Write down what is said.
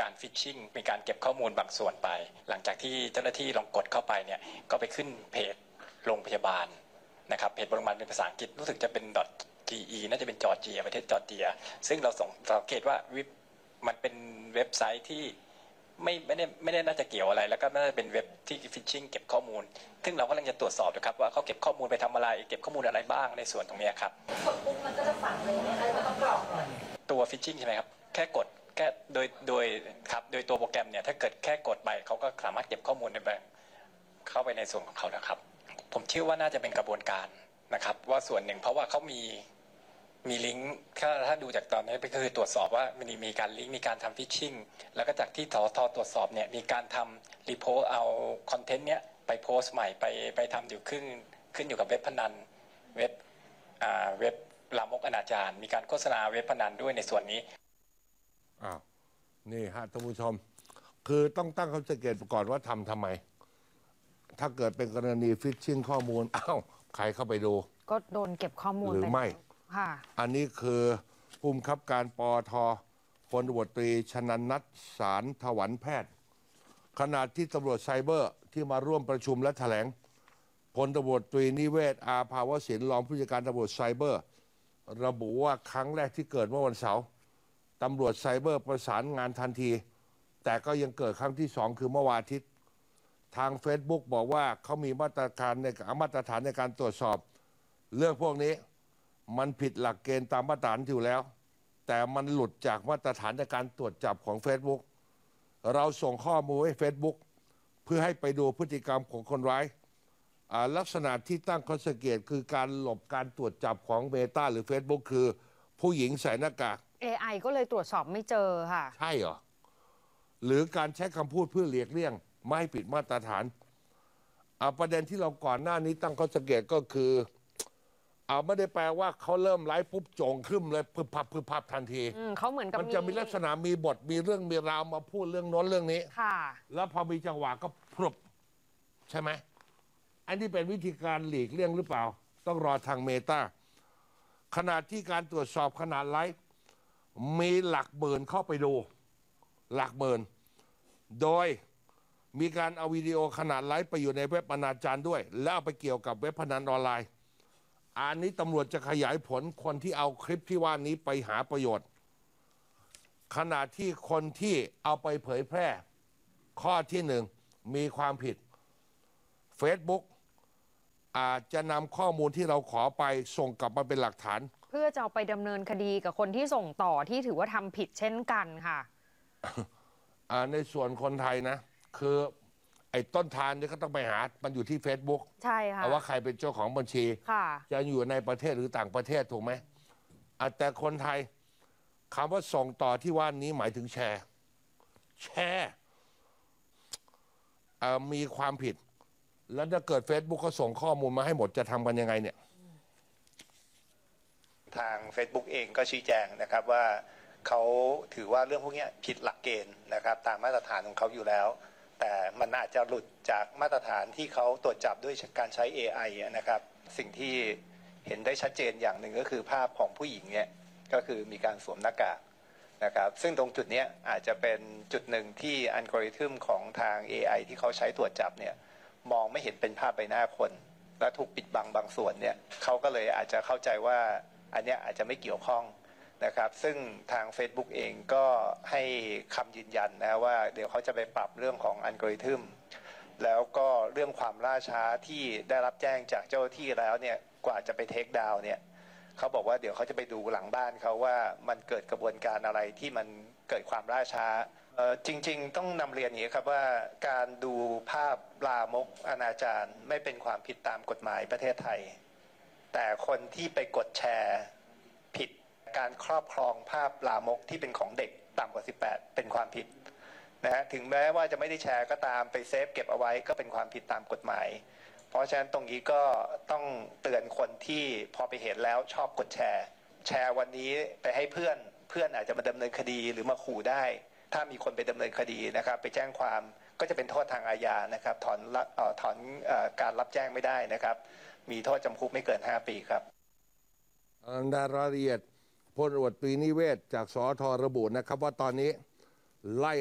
การฟิชชิ่งมีการเก็บข้อมูลบางส่วนไปหลังจากที่เจ้าหน้าที่ลองกดเข้าไปเนี่ยก็ไปขึ้นเพจโรงพยาบาลนะครับเพจโรงพยาบาลเป็นภาษาอังกฤษรู้สึกจะเป็น .ge น่าจะเป็นจอร์เจียประเทศจอร์เจียซึ่งเราสังเกตว่ามันเป็นเว็บไซต์ที่ไม่ได้น่าจะเกี่ยวอะไรแล้วก็น่าจะเป็นเว็บที่ฟิชชิ่งเก็บข้อมูลซึ่งเรากำลังจะตรวจสอบนะครับว่าเขาเก็บข้อมูลไปทำอะไรเก็บข้อมูลอะไรบ้างในส่วนตรงนี้ครับกดปุ๊บมันก็จะฝังเลยนะคะมันต้องกรอกก่อนตัวฟิชชิ่งใช่ไหมครับแค่กดแค่โดยตัวโปรแกรมเนี่ยถ้าเกิดแค่กดไปเขาก็สามารถเก็บข้อมูลในแบบเข้าไปในส่วนของเขานะครับผมเชื่อว่าน่าจะเป็นกระบวนการนะครับว่าส่วนหนึ่งเพราะว่าเขามีลิงก์ถ้าดูจากตอนนี้ก็คือตรวจสอบว่ามีการลิงก์มีการทำฟิชชิ่งแล้วก็จากที่ทตรวจสอบเนี่ยมีการทำรีโพสเอาคอนเทนต์เนี้ยไปโพสต์ใหม่ไปทำอยู่ขึ้นอยู่กับเว็บพนันเว็บลามกอนาจารมีการโฆษณาเว็บพนันด้วยในส่วนนี้นี่ฮะท่านผู้ชมคือต้องตั้งข้อสังเกตก่อนว่าทำไมถ้าเกิดเป็นกรณีฟิชชิ่งข้อมูลใครเข้าไปดูก็โดนเก็บข้อมูลหรือไม่อันนี้คือผู้บังคับการปทพลตำรวจตรีชนันท์ สารถวันแพทย์ขณะที่ตำรวจไซเบอร์ที่มาร่วมประชุมและแถลงพลตำรวจตรีนิเวศอาภาวศิลป์รองผู้จัดการตำรวจไซเบอร์ระบุว่าครั้งแรกที่เกิดเมื่อวันเสาร์ตำรวจไซเบอร์ประสานงานทันทีแต่ก็ยังเกิดครั้งที่2คือเมื่อวันอาทิตย์ทาง Facebook บอกว่าเขามีมาตรฐานในการตรวจสอบเรื่องพวกนี้มันผิดหลักเกณฑ์ตามมาตรฐานอยู่แล้วแต่มันหลุดจากมาตรฐานในการตรวจจับของ Facebook เราส่งข้อมูลให้ Facebook เพื่อให้ไปดูพฤติกรรมของคนร้ายลักษณะที่ตั้งข้อสังเกตคือการหลบการตรวจจับของ Meta หรือ Facebook คือผู้หญิงใส่หน้ากาก AI ก็เลยตรวจสอบไม่เจอค่ะใช่เหรอหรือการใช้คำพูดเพื่อเลียกเลี่ยงไม่ให้ผิดมาตรฐานประเด็นที่เราก่อนหน้านี้ตั้งข้อสังเกตก็คือไม่ได้แปลว่าเขาเริ่มไลฟ์ปุ๊บโจงขึ้นเลยพึบพับทันทีเขาเหมือนกับมันจะมีลักษณะมีบทมีเรื่องมีราวมาพูดเรื่องโน้นเรื่องนี้ค่ะแล้วพอมีจังหวะก็พรุบใช่ไหมอันนี้เป็นวิธีการหลีกเลี่ยงหรือเปล่าต้องรอทางเมตาขณะที่การตรวจสอบขนาดไลฟ์มีหลักหมื่นเข้าไปดูหลักหมื่นโดยมีการเอาวิดีโอขนาดไลฟ์ไปอยู่ในเว็บอนาจารด้วยแล้วเอาไปเกี่ยวกับเว็บพนันออนไลน์อันนี้ตำรวจจะขยายผลคนที่เอาคลิปที่ว่านี้ไปหาประโยชน์ขณะที่คนที่เอาไปเผยแพร่ข้อที่1มีความผิด Facebook อาจจะนำข้อมูลที่เราขอไปส่งกลับมาเป็นหลักฐานเพื่อจะเอาไปดำเนินคดีกับคนที่ส่งต่อที่ถือว่าทำผิดเช่นกันค่ะในส่วนคนไทยนะคือไอ้ต้นทางนี่ก็ต้องไปหามันอยู่ที่ Facebook ใช่ค่ะว่าใครเป็นเจ้าของบัญชีจะอยู่ในประเทศหรือต่างประเทศถูกไหมแต่คนไทยคำว่าส่งต่อที่ว่านี้หมายถึงแชร์มีความผิดแล้วถ้าเกิด Facebook เขาส่งข้อมูลมาให้หมดจะทำกันยังไงเนี่ยทาง Facebook เองก็ชี้แจงนะครับว่าเขาถือว่าเรื่องพวกนี้ผิดหลักเกณฑ์นะครับตามมาตรฐานของเขาอยู่แล้วแต่มันอาจจะหลุดจากมาตรฐานที่เขาตรวจจับด้วยการใช้ AI นะครับสิ่งที่เห็นได้ชัดเจนอย่างหนึ่งก็คือภาพของผู้หญิงเนี่ยก็คือมีการสวมหน้ากากนะครับซึ่งตรงจุดนี้อาจจะเป็นจุดหนึ่งที่อัลกอริทึมของทาง AI ที่เขาใช้ตรวจจับเนี่ยมองไม่เห็นเป็นภาพใบหน้าคนและถูกปิดบังบางส่วนเนี่ยเขาก็เลยอาจจะเข้าใจว่าอันนี้อาจจะไม่เกี่ยวข้องนะครับซึ่งทาง Facebook เองก็ให้คำยืนยันนะว่าเดี๋ยวเขาจะไปปรับเรื่องของอัลกอริทึมแล้วก็เรื่องความล่าช้าที่ได้รับแจ้งจากเจ้าหน้าที่แล้วเนี่ยกว่าจะไปเทคดาวน์เนี่ยเขาบอกว่าเดี๋ยวเขาจะไปดูหลังบ้านเขาว่ามันเกิดกระบวนการอะไรที่มันเกิดความล่าช้าจริงๆต้องนำเรียนอย่างนี้ครับว่าการดูภาพลามกอนาจารไม่เป็นความผิดตามกฎหมายประเทศไทยแต่คนที่ไปกดแชร์ผิดการครอบครองภาพลามกที่เป็นของเด็กต่ำกว่า18เป็นความผิดนะฮะถึงแม้ว่าจะไม่ได้แชร์ก็ตามไปเซฟเก็บเอาไว้ก็เป็นความผิดตามกฎหมายเพราะฉะนั้นตรงนี้ก็ต้องเตือนคนที่พอไปเห็นแล้วชอบกดแชร์วันนี้ไปให้เพื่อนอาจจะมาดำเนินคดีหรือมาขู่ได้ถ้ามีคนไปดำเนินคดีนะครับไปแจ้งความก็จะเป็นโทษทางอาญานะครับถอนการรับแจ้งไม่ได้นะครับมีโทษจำคุกไม่เกิน5 ปีครับรายละเอียดพลตำรวจตรีนิเวศจากสทระบุนะครับว่าตอนนี้ไล่